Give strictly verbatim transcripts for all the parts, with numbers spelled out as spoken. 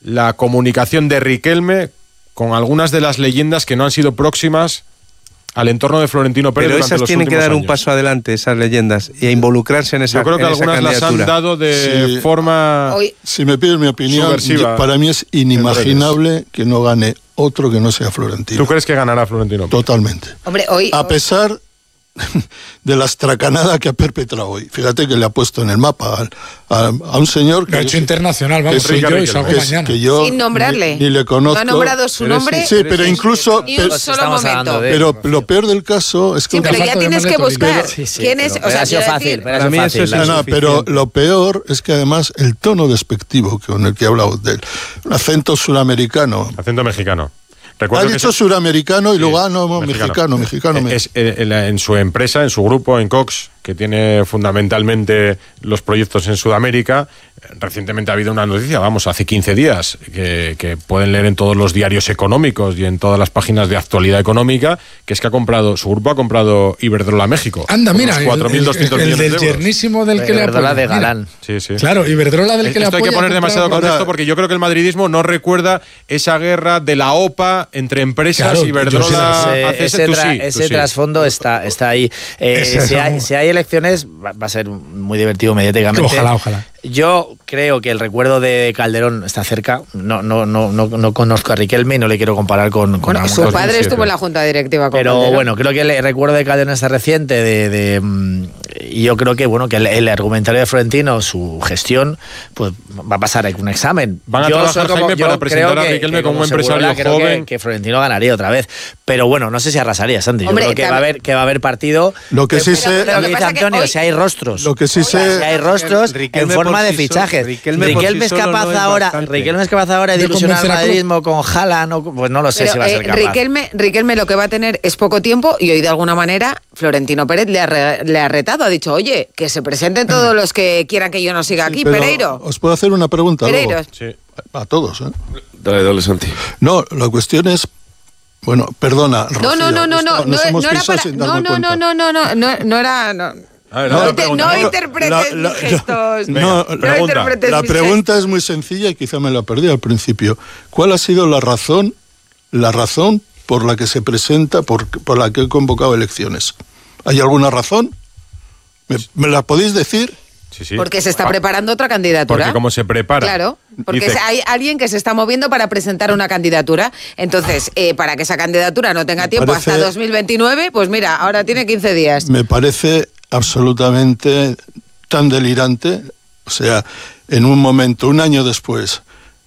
la comunicación de Riquelme con algunas de las leyendas que no han sido próximas al entorno de Florentino Pérez. Pero durante esas los tienen que dar años. un paso adelante, esas leyendas, y a involucrarse en esa candidatura. Yo creo que en algunas las han dado de sí. forma Hoy, Si me pides mi opinión, subversiva. para mí es inimaginable que no gane otro que no sea Florentino. ¿Tú crees que ganará Florentino Pérez? Totalmente. hombre, hoy... A pesar de la estracanada que ha perpetrado hoy. Fíjate que le ha puesto en el mapa al, a, a un señor que... Lo ha hecho internacional, vamos, que soy Enrique yo y Riquelme. salgo que, es- mañana. que yo Sin nombrarle. Ni, ni le conozco. No ha nombrado su Pero nombre Sí, pero incluso... ni un pero- solo estamos momento. hablando de- Pero lo peor del caso es que... Sí, pero Falta ya de tienes que llamarle buscar Toribio. Sí, sí, quién pero- es... pero O sea, ha sido quiero fácil, decir, pero ha Para sido mí eso fácil. es la- No, no, insuficiente. pero lo peor es que además el tono despectivo con el que ha hablado de él, un acento suramericano. Acento mexicano. Ha Recuerdo que dicho se- suramericano y Sí, luego, ah, no, no, mexicano, mexicano. me- Es, eh, en, la- en su empresa, en su grupo, en Cox, que tiene fundamentalmente los proyectos en Sudamérica, eh, recientemente ha habido una noticia, vamos, hace quince días, que, que pueden leer en todos los diarios económicos y en todas las páginas de actualidad económica, que es que ha comprado, su grupo ha comprado Iberdrola México. Anda, por mira, unos el, cuatro mil el, doscientos el millones del de euros. yernísimo del que le Iberdrola apoya. de Mira. Galán. Sí, sí. Claro, Iberdrola del que le Esto hay apoya. que poner demasiado comprado- contexto porque yo creo que el madridismo no recuerda esa guerra de la OPA entre empresas. Claro, Iberdrola, yo sí Ese, A C S, ese tú tra- sí, tú ese sí. trasfondo está, está ahí. Eh, Ese si, es hay, un- si hay elecciones, va, va a ser muy divertido mediáticamente. Ojalá, ojalá. Yo creo que el recuerdo de Calderón está cerca. No, no, no, no, no conozco a Riquelme y no le quiero comparar con, con Bueno, Ramón su Cosme. padre dos mil siete. estuvo en la junta directiva con Pero Calderón. bueno, creo que el recuerdo de Calderón está reciente de, de, mm, y yo creo que bueno que el, el argumentario de Florentino, su gestión, pues va a pasar un examen. Van a yo trabajar, soy Jaime, yo para presentar creo a que- Riquelme que como un Segurola empresario creo que- joven. Que, Florentino ganaría otra vez. Pero bueno, no sé si arrasaría, Santi. Yo Hombre, creo que tam- va a haber que va a haber partido. Lo que sí Pero- sé- pero Lo lo que que dice pasa que Antonio, hoy- si hay rostros. Lo que sí Si sé... hay rostros Riquelme en forma por de sí fichajes. solo- Riquelme por Riquelme sí es solo capaz no es ahora. bastante. Riquelme es capaz ahora de De ilusionar al convencer a Klopp. madridismo con Haaland. o- Pues no lo sé Pero, si va a ser eh, capaz. Riquelme, Riquelme lo que va a tener es poco tiempo y hoy de alguna manera Florentino Pérez le ha, re- le ha retado, ha dicho, oye, que se presenten todos los que quieran que yo no siga aquí, Pero Pereiro. ¿os puedo hacer una pregunta luego? Pereiro. Sí. A todos, ¿eh? Dale, dale, Santi. No, la cuestión es... Bueno, perdona, No, no, Rocío, no, no, no, esto no, nos hemos no era pisado para, sin no, darme no, cuenta. no, no, no, no, no, no era, no, A ver, no, la te- pregunta. no No, interpretes la- mis la- gestos, no, no pregunta. interpretes La mis pregunta es muy sencilla y quizá me la perdí al principio. ¿Cuál ha sido la razón, la razón por la que se presenta, por, por la que he convocado elecciones? ¿Hay alguna razón? ¿Me, me la podéis decir? Sí, sí. Porque se está Ah, preparando otra candidatura. Porque como se prepara. Claro, porque dice- es- hay alguien que se está moviendo para presentar una candidatura. Entonces, eh, para que esa candidatura no tenga tiempo parece- hasta dos mil veintinueve, pues mira, ahora tiene quince días. Me parece absolutamente tan delirante. O sea, en un momento, un año después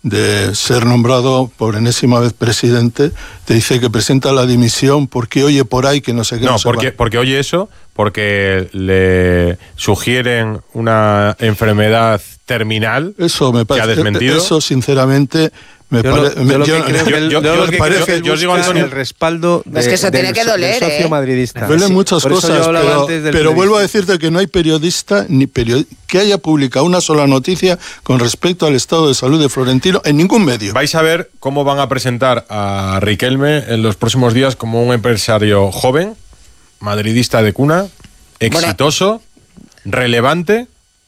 de ser nombrado por enésima vez presidente, te dice que presenta la dimisión porque oye por ahí que no sé qué. No, se porque, va. porque oye eso, porque le sugieren una enfermedad terminal. Eso me que ha parece. desmentido. Eso, sinceramente, me Yo lo, parece. yo lo que yo- creo que él- yo- yo yo- lo que parece- creo que él yo os digo, busca es Antonio, el respaldo de, Es que eso del, tiene que so- doler, del socio ¿eh? madridista. Duelen Sí, muchas por eso cosas, yo hablaba pero, antes del pero vuelvo a periodista. decirte que no hay periodista ni periodi- que haya publicado una sola noticia con respecto al estado de salud de Florentino en ningún medio. Vais a ver cómo van a presentar a Riquelme en los próximos días como un empresario joven, madridista de cuna, exitoso, relevante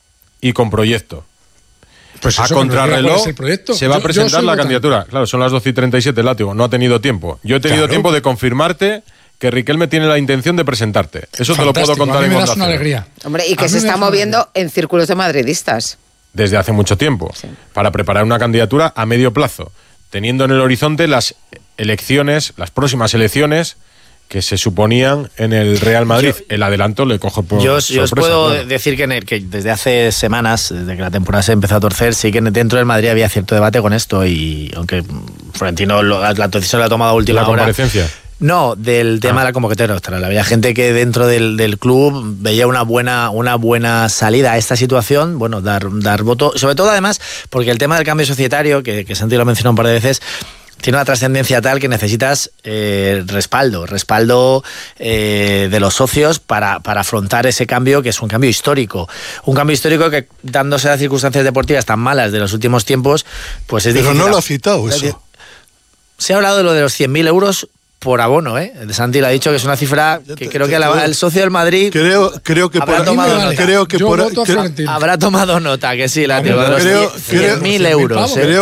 y con proyecto. Pues A eso, que nos diga contrarreloj cuál es el proyecto. se va Yo- a yo presentar soy la votante. candidatura. Claro, son las doce y treinta y siete, Látigo. No ha tenido tiempo. Yo he tenido Claro. tiempo de confirmarte que Riquelme tiene la intención de presentarte. Eso te lo puedo Fantástico, contar a mí en me Onda das una Cero. alegría. Hombre, y A que mí se me está das una moviendo alegría. en círculos de madridistas. Desde hace mucho tiempo, para preparar una candidatura a medio plazo, teniendo en el horizonte las elecciones, las próximas elecciones que se suponían en el Real Madrid. Yo- el adelanto le coge por Yo, os- yo os sorpresa, puedo claro. decir que, en el- que desde hace semanas, desde que la temporada se empezó a torcer, sí que dentro del Madrid había cierto debate con esto y aunque Florentino lo- la decisión la ha tomado a última La hora. comparecencia. No, del tema Ah. de la convocatoria electoral. Había gente que dentro del, del club veía una buena, una buena salida a esta situación, bueno, dar, dar voto, sobre todo además porque el tema del cambio societario, que, que Santi lo ha mencionado un par de veces, tiene una trascendencia tal que necesitas eh, respaldo, respaldo eh, de los socios para, para afrontar ese cambio, que es un cambio histórico. Un cambio histórico que, dándose las circunstancias deportivas tan malas de los últimos tiempos, pues es Pero difícil. no lo ha citado eso. Se ha hablado de lo de los cien mil euros por abono, ¿eh? El de Santi le ha dicho que es una cifra que te- creo te que la- puedo- el socio del Madrid Creo, creo que Habrá por tomado ahí, nota. creo que Yo por ahí- voto a que- Florentino. habrá tomado nota, que sí, la de los Creo- cien mil creo- euros. pavos. ¿eh? creo